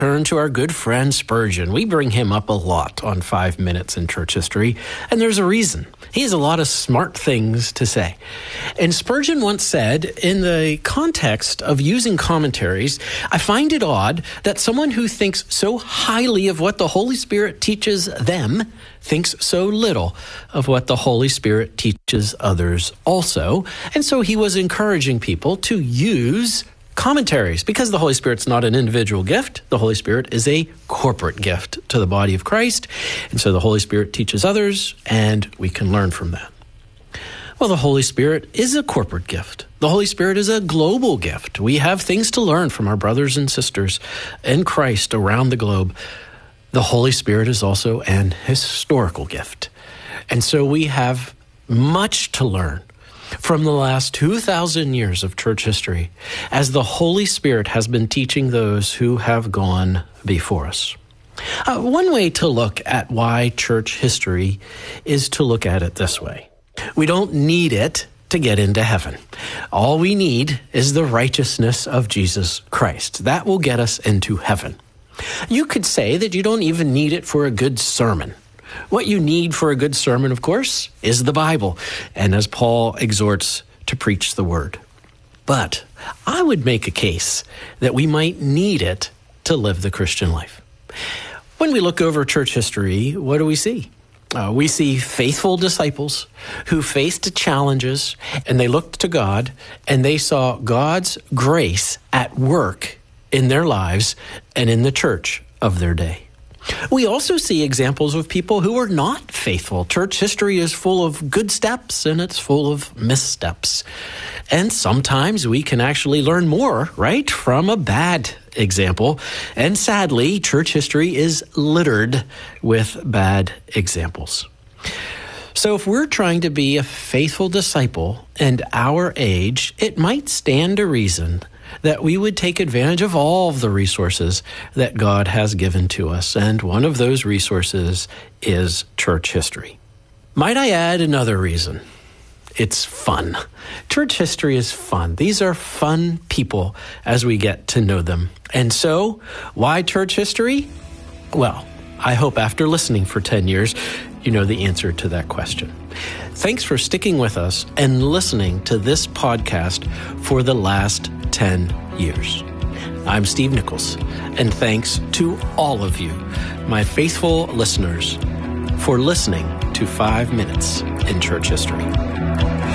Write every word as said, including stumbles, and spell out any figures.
turn to our good friend Spurgeon. We bring him up a lot on Five Minutes in Church History, and there's a reason. He has a lot of smart things to say. And Spurgeon once said, in the context of using commentaries, I find it odd that someone who thinks so highly of what the Holy Spirit teaches them thinks so little of what the Holy Spirit teaches others also. And so he was encouraging people to use commentaries, because the Holy Spirit's not an individual gift. The Holy Spirit is a corporate gift to the body of Christ. And so the Holy Spirit teaches others, and we can learn from that. Well, the Holy Spirit is a corporate gift. The Holy Spirit is a global gift. We have things to learn from our brothers and sisters in Christ around the globe. The Holy Spirit is also an historical gift. And so we have much to learn from the last two thousand years of church history, as the Holy Spirit has been teaching those who have gone before us. Uh, one way to look at why church history is to look at it this way. We don't need it to get into heaven. All we need is the righteousness of Jesus Christ. That will get us into heaven. You could say that you don't even need it for a good sermon. What you need for a good sermon, of course, is the Bible, and as Paul exhorts, to preach the word. But I would make a case that we might need it to live the Christian life. When we look over church history, what do we see? Uh, we see faithful disciples who faced challenges, and they looked to God, and they saw God's grace at work in their lives and in the church of their day. We also see examples of people who are not faithful. Church history is full of good steps and it's full of missteps. And sometimes we can actually learn more, right, from a bad example. And sadly, church history is littered with bad examples. So if we're trying to be a faithful disciple in our age, it might stand to reason that we would take advantage of all of the resources that God has given to us. And one of those resources is church history. Might I add another reason? It's fun. Church history is fun. These are fun people as we get to know them. And so, why church history? Well, I hope after listening for ten years, you know the answer to that question. Thanks for sticking with us and listening to this podcast for the last ten years. I'm Steve Nichols, and thanks to all of you, my faithful listeners, for listening to Five Minutes in Church History.